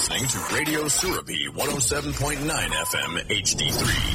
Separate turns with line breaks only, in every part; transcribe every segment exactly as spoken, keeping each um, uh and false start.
listening to Radio Surabhi one oh seven point nine F M H D three.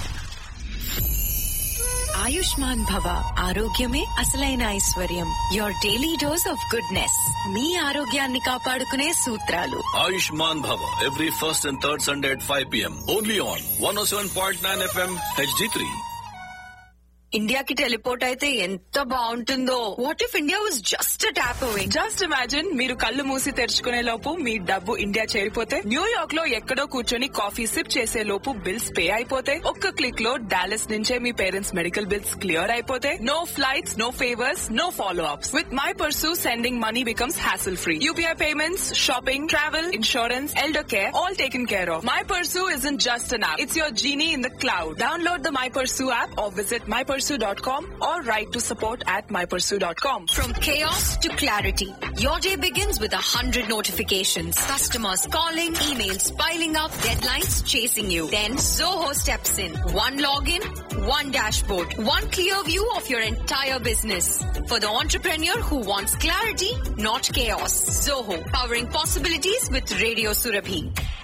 Ayushman భవ, ఆరోగ్యమే అసలైన ఐశ్వర్యం. Your daily dose of goodness. మీ ఆరోగ్యాన్ని కాపాడుకునే సూత్రాలు.
Ayushman Bhava, every first and third Sunday at five p.m. Only on one oh seven point nine F M H D three.
ఇండియాకి teleport అయితే ఎంత బాగుంటుందో. What if India was just a tap away?
Just imagine, మీరు కళ్ళు మూసి తెరుచుకునే లోపు మీ డబ్బు India చేరిపోతే, New York లో ఎక్కడో కూర్చొని కాఫీ సిప్ చేసే లోపు బిల్స్ పే అయిపోతే, ఒక్క క్లిక్ లో డాలస్ నుంచే మీ పేరెంట్స్ మెడికల్ బిల్స్ క్లియర్ అయిపోతే, no flights, no favours, no follow ups. With my pursue, sending money becomes hassle free. UPI payments, shopping, travel, insurance, elder care, all taken care of. My pursue isn't just an app. It's your genie in the cloud. Download the My Pursue app or visit my pursue dot com or write to support at my pursue dot com.
From chaos to clarity, your day begins with a hundred notifications. Customers calling, emails piling up, deadlines chasing you. Then Zoho steps in. One login, one dashboard, one clear view of your entire business. For the entrepreneur who wants clarity, not chaos. Zoho, powering possibilities with Radio Surabhi.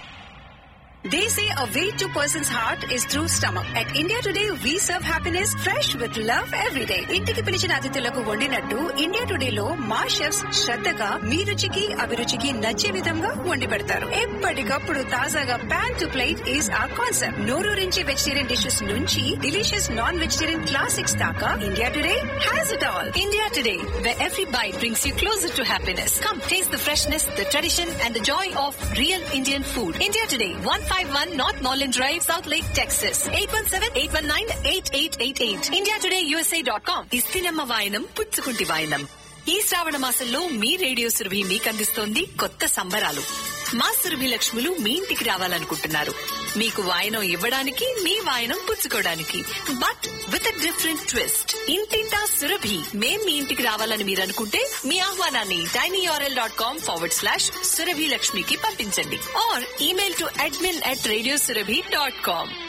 They say a way to person's heart is through stomach. At India Today, we serve happiness fresh with love every day. ఇంటికి పిలిచిన అతిథులకు వండినట్టు India today లో మా chefs శ్రద్ధగా మీ రుచికి అభిరుచికి నచ్చే విధంగా వండి పెడతారు. ఎప్పటికప్పుడు తాజాగా ప్యాన్ టు ప్లేట్ ఈస్ ఆ కాన్సెప్ట్. నోరూరించే వెజిటేరియన్ డిషెస్ నుంచి డిలీషియస్ నాన్ వెజిటేరియన్ క్లాసిక్స్ దాకా India today has it all. India today, where every bite brings you closer to happiness. Come taste the freshness, the tradition and the joy of real Indian food. India Today, one fifty-one North Norland Drive, South Lake, Texas. eight one seven, eight one nine, eight eight eight eight. india today u s a dot com. ఇస్తినమ్మ వాయనం పుచ్చుకుంటి వాయనం. ఈ శ్రావణ మాసంలో మీ radio Surabhi మీకు అందిస్తోంది కొత్త సంబరాలు. మా సురభి లక్ష్ములు మీ ఇంటికి రావాలనుకుంటున్నారు. మీకు వాయనం ఇవ్వడానికి, మీ వాయనం పుచ్చుకోవడానికి. But with a different twist. ఇంటింటా సురభి. మేం మీ ఇంటికి రావాలని మీరు అనుకుంటే మీ ఆహ్వానాన్ని tinyurl dot com forward slash Surabhi లక్ష్మికి పంపించండి. Are email to admin at radiosurabhi dot com.